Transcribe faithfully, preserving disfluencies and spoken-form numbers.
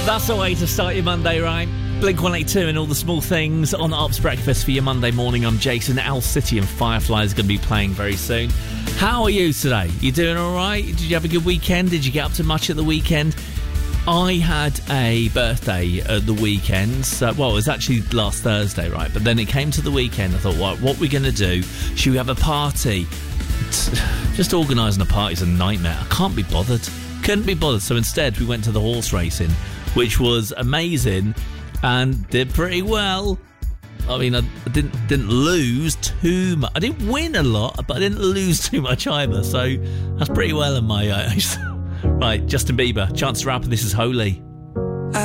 That's the way to start your Monday, right? Blink one eighty-two and all the small things on Ops Breakfast for your Monday morning. I'm Jason. Owl City and Firefly is going to be playing very soon. How are you today? You doing all right? Did you have a good weekend? Did you get up to much at the weekend? I had a birthday at the weekend. So, well, it was actually last Thursday, right? But then it came to the weekend. I thought, well, what are we going to do? Should we have a party? Just organising a party is a nightmare. I can't be bothered. Couldn't be bothered. So instead, we went to the horse racing, which was amazing and did pretty well. I mean, I didn't didn't lose too much. I didn't win a lot, but I didn't lose too much either. So that's pretty well in my eyes. Right, Justin Bieber, Chance the Rapper, this is Holy.